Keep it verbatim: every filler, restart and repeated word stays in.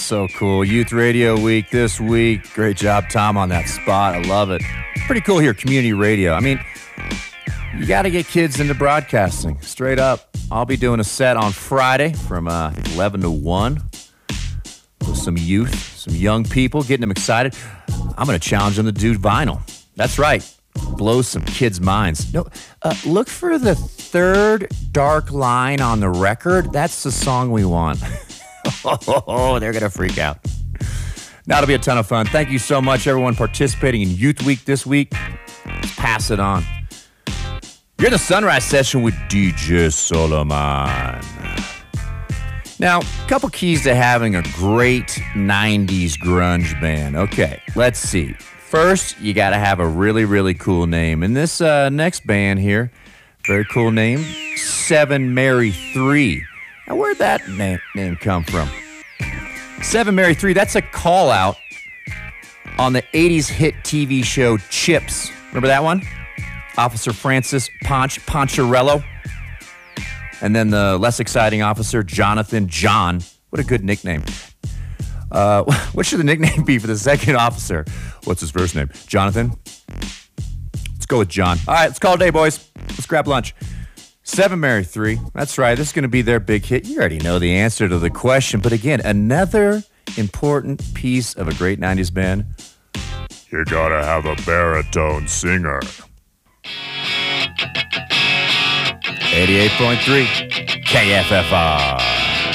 So cool. Youth Radio Week this week. Great job, Tom, on that spot. I love it. Pretty cool here, community radio. I mean, you got to get kids into broadcasting. Straight up. I'll be doing a set on Friday from uh, eleven to one with some youth, some young people, getting them excited. I'm going to challenge them to do vinyl. That's right. Blow some kids' minds. No, uh, look for the third dark line on the record. That's the song we want. Oh, they're going to freak out. Now it'll be a ton of fun. Thank you so much, everyone participating in Youth Week this week. Let's pass it on. You're in the Sunrise Session with D J Solomon. Now, a couple keys to having a great nineties grunge band. Okay, let's see. First, you got to have a really, really cool name. And this uh, next band here, very cool name, Seven Mary Three. Now, where'd that name, name come from? Seven Mary Three, that's a call-out on the eighties hit T V show Chips. Remember that one? Officer Francis Ponch Poncherello. And then the less exciting officer, Jonathan John. What a good nickname. Uh, what should the nickname be for the second officer? What's his first name? Jonathan? Let's go with John. All right, let's call it a day, boys. Let's grab lunch. Seven Mary Three. That's right. This is going to be their big hit. You already know the answer to the question. But again, another important piece of a great nineties band. You got to have a baritone singer. eighty-eight point three K F F R.